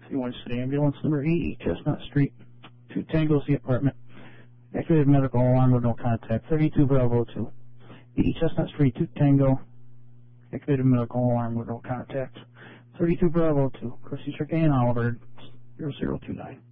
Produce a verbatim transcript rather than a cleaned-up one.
Orange City Ambulance, number eighty, Chestnut Street, two Tangos, the apartment. Activated medical alarm with no contact. thirty-two Bravo two. eighty Chestnut Street, two Tango. Activated medical alarm with no contact. thirty-two Bravo two. Chrissy Strickland Oliver, zero zero two nine.